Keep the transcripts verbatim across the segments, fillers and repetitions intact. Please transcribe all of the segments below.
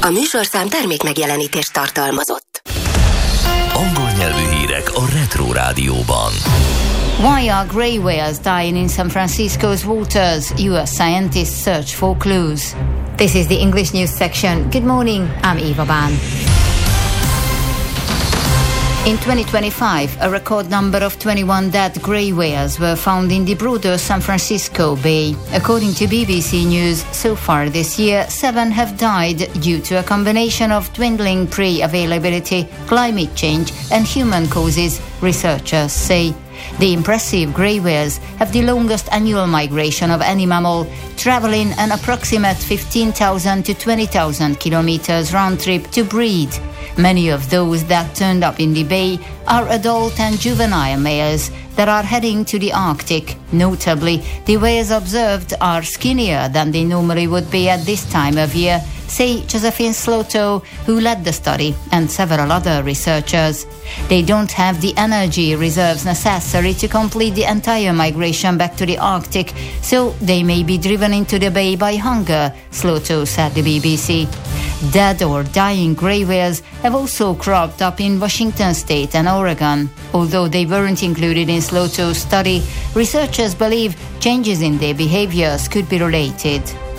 A műsorszám termék megjelenítést tartalmazott. Angol nyelvű hírek a Retro Rádióban. Why are grey whales dying in San Francisco's waters? U S scientists search for clues. This is the English news section. Good morning, I'm Eva Ban. In twenty twenty-five, a record number of twenty-one dead grey whales were found in the broader San Francisco Bay. According to B B C News, so far this year, seven have died due to a combination of dwindling prey availability, climate change and human causes, researchers say. The impressive grey whales have the longest annual migration of any mammal, traveling an approximate fifteen thousand to twenty thousand kilometers round trip to breed. Many of those that turned up in the bay are adult and juvenile males that are heading to the Arctic. Notably, the whales observed are skinnier than they normally would be at this time of year, say Josephine Sloto, who led the study, and several other researchers. They don't have the energy reserves necessary to complete the entire migration back to the Arctic, so they may be driven into the bay by hunger, Sloto said to B B C. Dead or dying grey whales have also cropped up in Washington state and Oregon. Although they weren't included in Sloto's study, researchers believe changes in their behaviors could be related.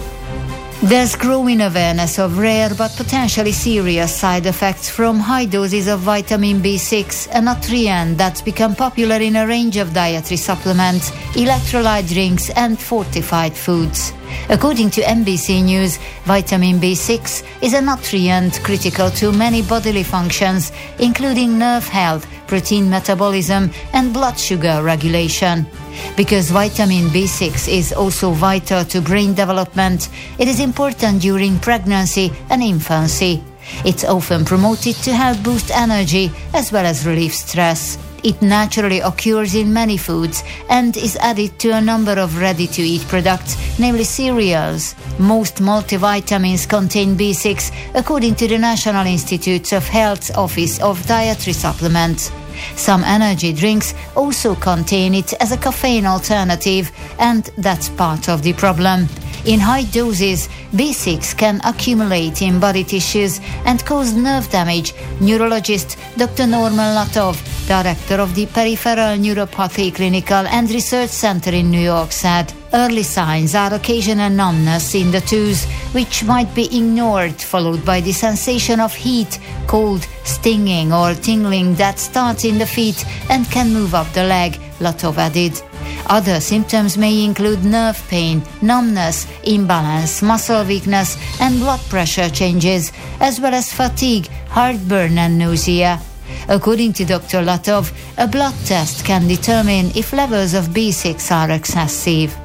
There's growing awareness of rare but potentially serious side effects from high doses of vitamin B six, a nutrient that's become popular in a range of dietary supplements, electrolyte drinks and fortified foods. According to N B C News, vitamin B six is a nutrient critical to many bodily functions, including nerve health, protein metabolism and blood sugar regulation. Because vitamin B six is also vital to brain development, it is important during pregnancy and infancy. It's often promoted to help boost energy as well as relieve stress. It naturally occurs in many foods and is added to a number of ready-to-eat products, namely cereals. Most multivitamins contain B six, according to the National Institutes of Health's Office of Dietary Supplements. Some energy drinks also contain it as a caffeine alternative, and that's part of the problem. In high doses, B six can accumulate in body tissues and cause nerve damage, neurologist Doctor Norman Latov, director of the Peripheral Neuropathy Clinical and Research Center in New York, said. Early signs are occasional numbness in the toes, which might be ignored, followed by the sensation of heat, cold, stinging or tingling that starts in the feet and can move up the leg, Latov added. Other symptoms may include nerve pain, numbness, imbalance, muscle weakness and blood pressure changes, as well as fatigue, heartburn and nausea. According to Doctor Latov, a blood test can determine if levels of B six are excessive.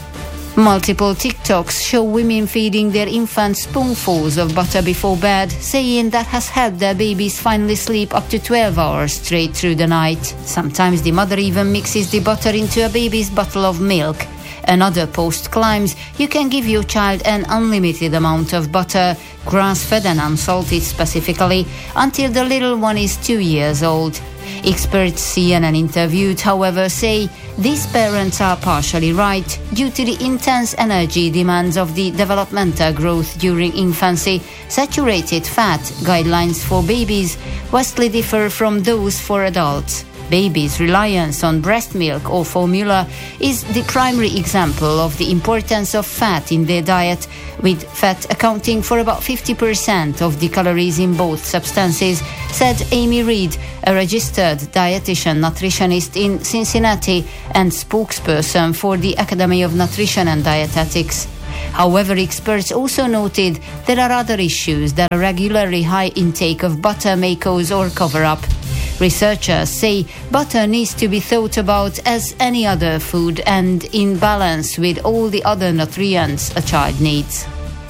Multiple TikToks show women feeding their infants spoonfuls of butter before bed, saying that has helped their babies finally sleep up to twelve hours straight through the night. Sometimes the mother even mixes the butter into a baby's bottle of milk. Another post claims you can give your child an unlimited amount of butter, grass-fed and unsalted specifically, until the little one is two years old. Experts C N N interviewed, however, say these parents are partially right due to the intense energy demands of the developmental growth during infancy. Saturated fat guidelines for babies vastly differ from those for adults. Babies' reliance on breast milk or formula is the primary example of the importance of fat in their diet, with fat accounting for about fifty percent of the calories in both substances, said Amy Reed, a registered dietitian nutritionist in Cincinnati and spokesperson for the Academy of Nutrition and Dietetics. However, experts also noted there are other issues that a regularly high intake of butter may cause or cover up. Researchers say butter needs to be thought about as any other food and in balance with all the other nutrients a child needs.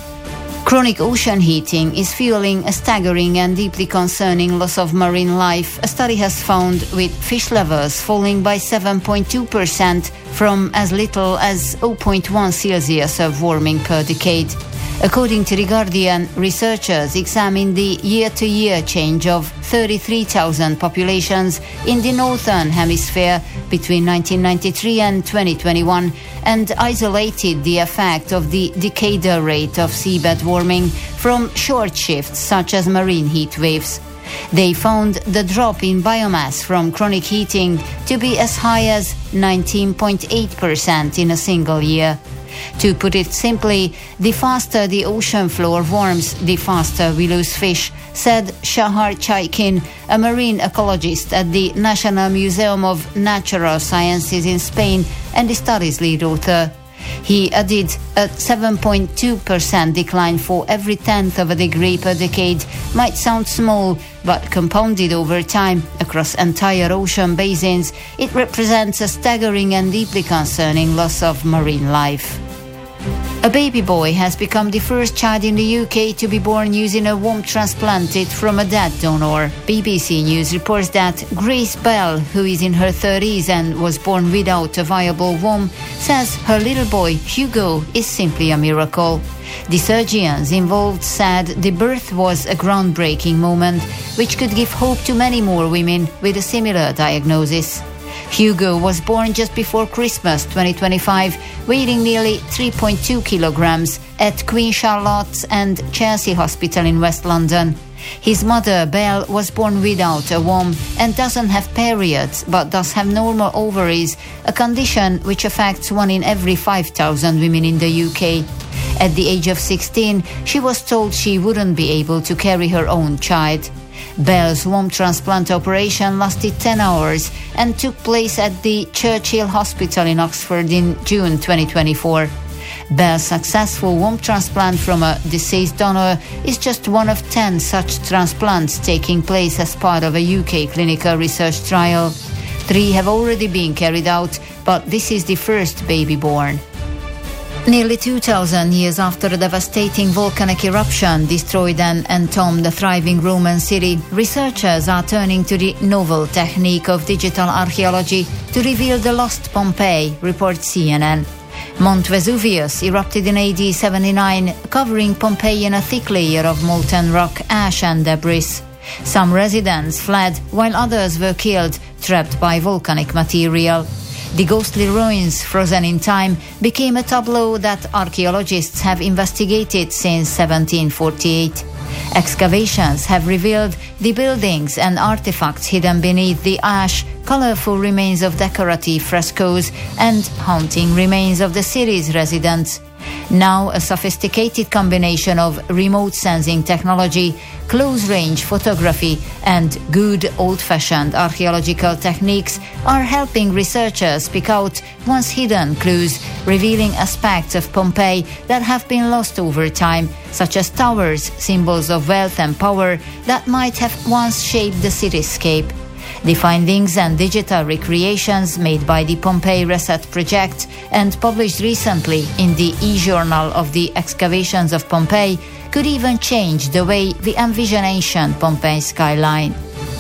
Chronic ocean heating is fueling a staggering and deeply concerning loss of marine life, a study has found, with fish levels falling by seven point two percent from as little as zero point one Celsius of warming per decade. According to The Guardian, researchers examined the year-to-year change of thirty-three thousand populations in the Northern Hemisphere between nineteen ninety-three and twenty twenty-one and isolated the effect of the decadal rate of seabed warming from short shifts such as marine heat waves. They found the drop in biomass from chronic heating to be as high as nineteen point eight percent in a single year. To put it simply, the faster the ocean floor warms, the faster we lose fish, said Shahar Chaikin, a marine ecologist at the National Museum of Natural Sciences in Spain and the study's lead author. He added a seven point two percent decline for every tenth of a degree per decade might sound small, but compounded over time across entire ocean basins, it represents a staggering and deeply concerning loss of marine life. A baby boy has become the first child in the U K to be born using a womb transplanted from a dead donor. B B C News reports that Grace Bell, who is in her thirties and was born without a viable womb, says her little boy, Hugo, is simply a miracle. The surgeons involved said the birth was a groundbreaking moment, which could give hope to many more women with a similar diagnosis. Hugo was born just before Christmas twenty twenty-five, weighing nearly three point two kilograms at Queen Charlotte's and Chelsea Hospital in West London. His mother, Belle, was born without a womb and doesn't have periods but does have normal ovaries, a condition which affects one in every five thousand women in the U K. At the age of sixteen, she was told she wouldn't be able to carry her own child. Belle's womb transplant operation lasted ten hours and took place at the Churchill Hospital in Oxford in June twenty twenty-four. Belle's successful womb transplant from a deceased donor is just one of ten such transplants taking place as part of a U K clinical research trial. Three have already been carried out, but this is the first baby born. Nearly two thousand years after a devastating volcanic eruption destroyed and entombed the thriving Roman city, researchers are turning to the novel technique of digital archaeology to reveal the lost Pompeii, reports C N N. Mount Vesuvius erupted in A D seventy-nine, covering Pompeii in a thick layer of molten rock, ash and debris. Some residents fled, while others were killed, trapped by volcanic material. The ghostly ruins, frozen in time, became a tableau that archaeologists have investigated since seventeen forty-eight. Excavations have revealed the buildings and artifacts hidden beneath the ash, colorful remains of decorative frescoes, and haunting remains of the city's residents. Now, a sophisticated combination of remote sensing technology, close-range photography, and good old-fashioned archaeological techniques are helping researchers pick out once hidden clues, revealing aspects of Pompeii that have been lost over time, such as towers, symbols of wealth and power that might have once shaped the cityscape. The findings and digital recreations made by the Pompeii Reset project and published recently in the e-journal of the excavations of Pompeii could even change the way we envision ancient Pompeii skyline.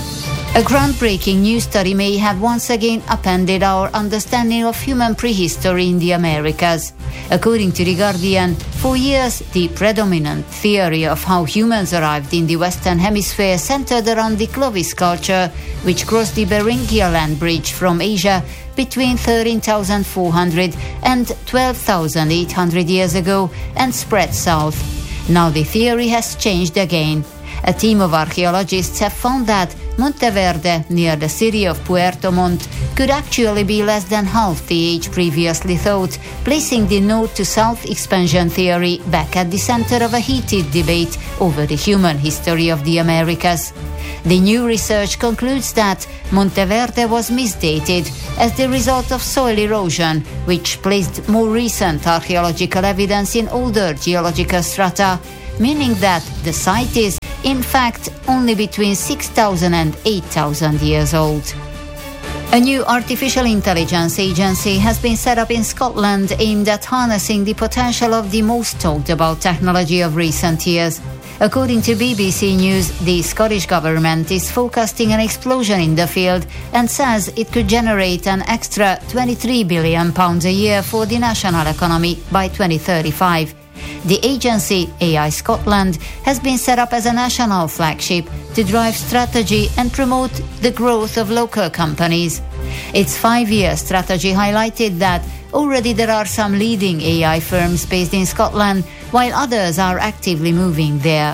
A groundbreaking new study may have once again upended our understanding of human prehistory in the Americas. According to The Guardian, for years the predominant theory of how humans arrived in the Western Hemisphere centered around the Clovis culture, which crossed the Beringia land bridge from Asia between thirteen thousand four hundred and twelve thousand eight hundred years ago and spread south. Now the theory has changed again. A team of archaeologists have found that Monteverde, near the city of Puerto Montt, could actually be less than half the age previously thought, placing the north-to-south expansion theory back at the center of a heated debate over the human history of the Americas. The new research concludes that Monteverde was misdated as the result of soil erosion, which placed more recent archaeological evidence in older geological strata, meaning that the site is, in fact, only between six thousand and eight thousand years old. A new artificial intelligence agency has been set up in Scotland aimed at harnessing the potential of the most talked about technology of recent years. According to B B C News, the Scottish government is forecasting an explosion in the field and says it could generate an extra twenty-three billion pounds a year for the national economy by twenty thirty-five. The agency, A I Scotland, has been set up as a national flagship to drive strategy and promote the growth of local companies. Its five-year strategy highlighted that already there are some leading A I firms based in Scotland, while others are actively moving there.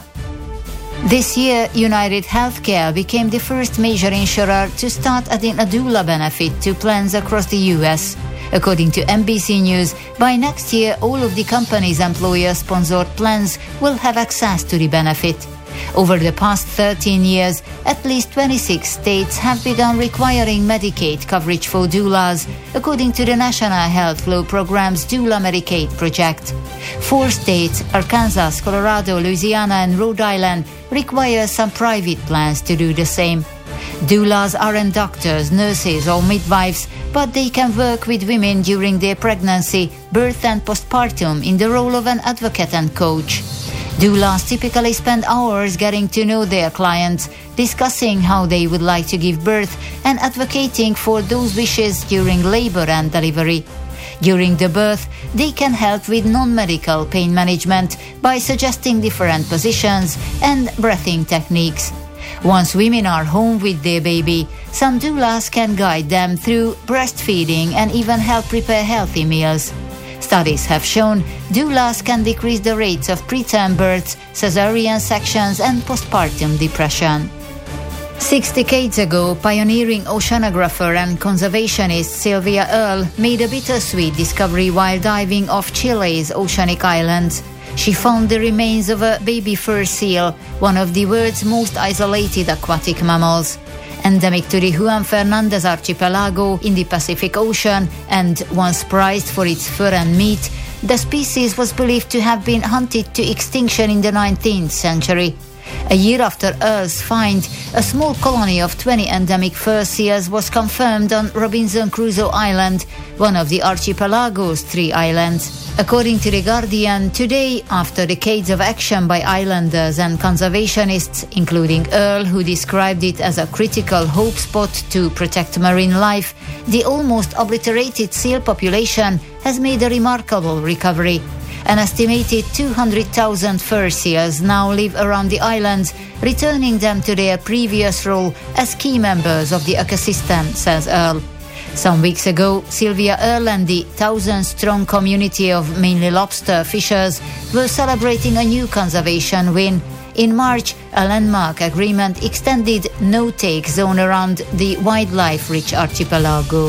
This year, United Healthcare became the first major insurer to start adding a doula benefit to plans across the U S. According to N B C News, by next year, all of the company's employer-sponsored plans will have access to the benefit. Over the past thirteen years, at least twenty-six states have begun requiring Medicaid coverage for doulas, according to the National Health Law Program's Doula Medicaid project. Four states, Arkansas, Colorado, Louisiana, and Rhode Island, require some private plans to do the same. Doulas aren't doctors, nurses, or midwives, but they can work with women during their pregnancy, birth, and postpartum in the role of an advocate and coach. Doulas typically spend hours getting to know their clients, discussing how they would like to give birth, and advocating for those wishes during labor and delivery. During the birth, they can help with non-medical pain management by suggesting different positions and breathing techniques. Once women are home with their baby, some doulas can guide them through breastfeeding and even help prepare healthy meals. Studies have shown doulas can decrease the rates of preterm births, cesarean sections, and postpartum depression. Six decades ago, pioneering oceanographer and conservationist Sylvia Earle made a bittersweet discovery while diving off Chile's oceanic islands. She found the remains of a baby fur seal, one of the world's most isolated aquatic mammals. Endemic to the Juan Fernandez archipelago in the Pacific Ocean and once prized for its fur and meat, the species was believed to have been hunted to extinction in the nineteenth century. A year after Earle's find, a small colony of twenty endemic fur seals was confirmed on Robinson Crusoe Island, one of the archipelago's three islands. According to The Guardian, today, after decades of action by islanders and conservationists, including Earle, who described it as a critical hope spot to protect marine life, the almost obliterated seal population has made a remarkable recovery. An estimated two hundred thousand fur seals now live around the islands, returning them to their previous role as key members of the ecosystem, says Earle. Some weeks ago, Sylvia Earle and the thousand-strong community of mainly lobster fishers were celebrating a new conservation win. In March, a landmark agreement extended no-take zone around the wildlife-rich archipelago.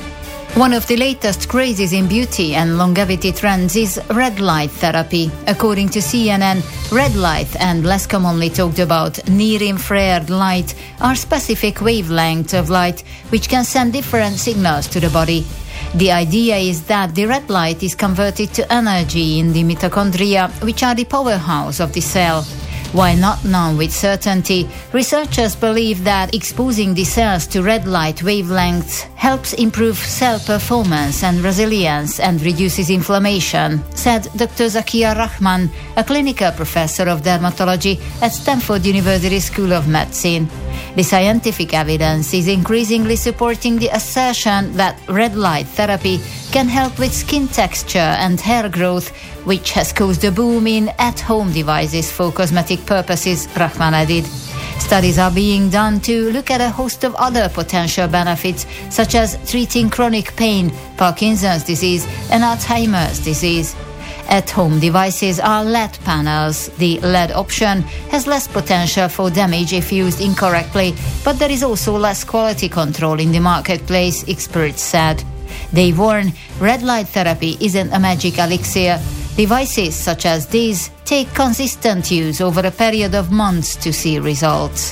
One of the latest crazes in beauty and longevity trends is red light therapy. According to C N N, red light and less commonly talked about near-infrared light are specific wavelengths of light which can send different signals to the body. The idea is that the red light is converted to energy in the mitochondria, which are the powerhouse of the cell. While not known with certainty, researchers believe that exposing the cells to red light wavelengths helps improve cell performance and resilience and reduces inflammation, said Doctor Zakia Rahman, a clinical professor of dermatology at Stanford University School of Medicine. The scientific evidence is increasingly supporting the assertion that red light therapy can help with skin texture and hair growth, which has caused a boom in at-home devices for cosmetic purposes, Rahman added. Studies are being done to look at a host of other potential benefits, such as treating chronic pain, Parkinson's disease, and Alzheimer's disease. At-home devices are L E D panels. The L E D option has less potential for damage if used incorrectly, but there is also less quality control in the marketplace, experts said. They warn red light therapy isn't a magic elixir. Devices such as these take consistent use over a period of months to see results.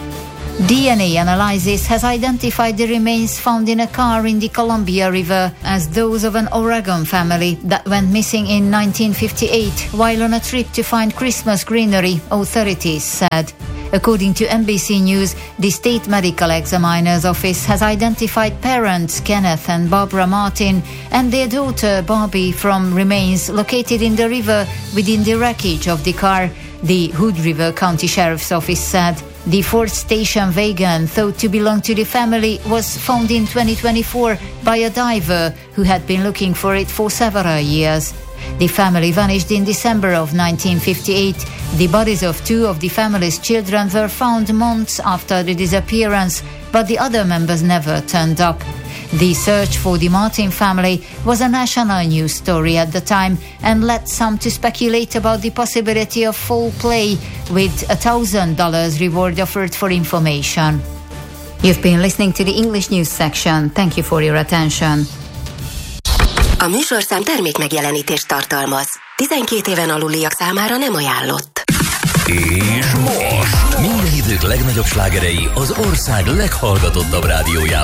D N A analysis has identified the remains found in a car in the Columbia River as those of an Oregon family that went missing in nineteen fifty-eight while on a trip to find Christmas greenery, authorities said. According to N B C News, the State Medical Examiner's Office has identified parents Kenneth and Barbara Martin and their daughter Barbie from remains located in the river within the wreckage of the car, the Hood River County Sheriff's Office said. The Ford station wagon, thought to belong to the family, was found in twenty twenty-four by a diver who had been looking for it for several years. The family vanished in December of nineteen fifty-eight. The bodies of two of the family's children were found months after the disappearance, but the other members never turned up. The search for the Martin family was a national news story at the time and led some to speculate about the possibility of foul play, with a thousand dollars reward offered for information. You've been listening to the English news section. Thank you for your attention. A műsorszám termékmegjelenítést tartalmaz. tizenkét éven aluliak számára nem ajánlott. És most minden idők legnagyobb slágerei az ország leghallgatottabb rádiójában.